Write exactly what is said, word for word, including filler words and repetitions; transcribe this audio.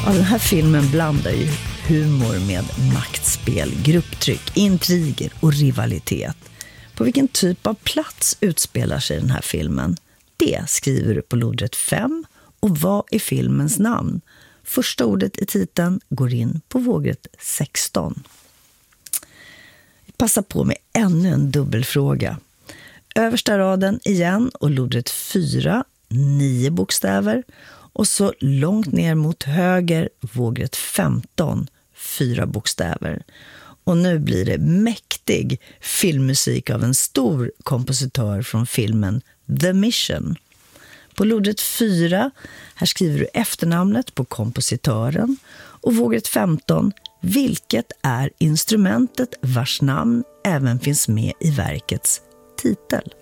Ja, den här filmen blandar ju humor med maktspel, grupptryck, intriger och rivalitet. På vilken typ av plats utspelar sig den här filmen? Det skriver du på lodrätt fem. Och vad är filmens namn? Första ordet i titeln går in på vågrätt sexton. Passa på med ännu en dubbelfråga. Översta raden igen och lodrätt fyra, nio bokstäver. Och så långt ner mot höger, vågrätt femton, fyra bokstäver. Och nu blir det mäktig filmmusik av en stor kompositör från filmen The Mission. På lodrätt fyra, här skriver du efternamnet på kompositören. Och vågrätt femton, vilket är instrumentet vars namn även finns med i verkets titel.